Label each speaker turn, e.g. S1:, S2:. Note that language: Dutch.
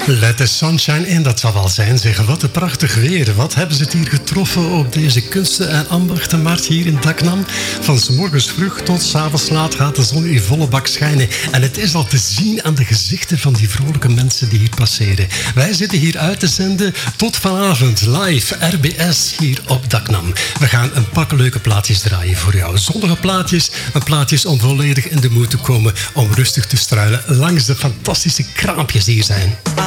S1: Let the sunshine in, dat zal wel zijn. Zeg, wat een prachtig weer. Wat hebben ze het hier getroffen op deze kunsten- en ambachtenmarkt hier in Daknam? Van 's morgens vroeg tot 's avonds laat gaat de zon in volle bak schijnen. En het is al te zien aan de gezichten van die vrolijke mensen die hier passeren. Wij zitten hier uit te zenden tot vanavond live RBS hier op Daknam. We gaan een pak leuke plaatjes draaien voor jou. Zonnige plaatjes, een plaatjes om volledig in de moed te komen om rustig te struinen langs de fantastische kraampjes die hier zijn.